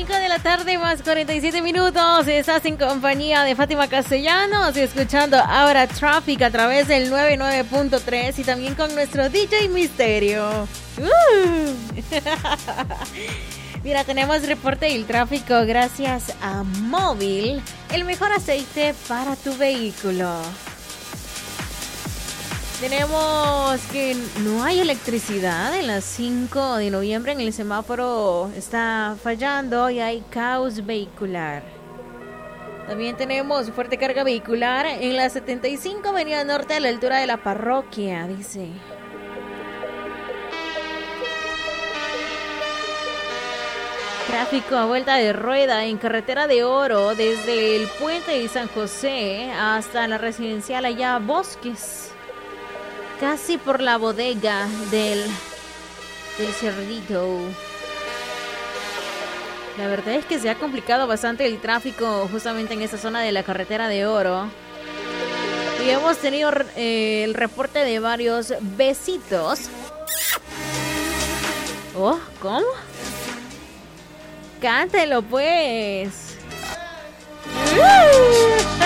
5 de la tarde más 47 minutos. Estás en compañía de Fátima Castellanos y escuchando ahora Traffic a través del 99.3 y también con nuestro DJ Misterio. Mira, tenemos reporte del tráfico gracias a Móvil, el mejor aceite para tu vehículo. Tenemos que no hay electricidad en las 5 de noviembre, en el semáforo está fallando y hay caos vehicular. También tenemos fuerte carga vehicular en la 75 Avenida Norte a la altura de la parroquia, dice. Tráfico a vuelta de rueda en Carretera de Oro desde el puente de San José hasta la residencial allá Bosques. Casi por la bodega del Cerdito. La verdad es que se ha complicado bastante el tráfico justamente en esta zona de la Carretera de Oro. Y hemos tenido el reporte de varios besitos. Oh, ¿cómo? Cántelo pues.